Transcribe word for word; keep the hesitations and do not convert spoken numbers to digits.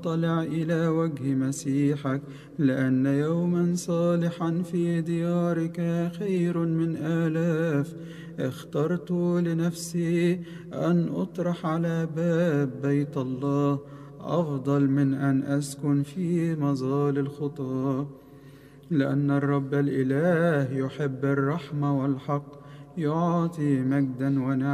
طلع إلى وجه مسيحك، لأن يوما صالحا في ديارك خير من آلاف. اخترت لنفسي أن أطرح على باب بيت الله أفضل من أن أسكن في مظال الخطاة، لأن الرب الإله يحب الرحمة والحق، يعطي مجدا ونعمة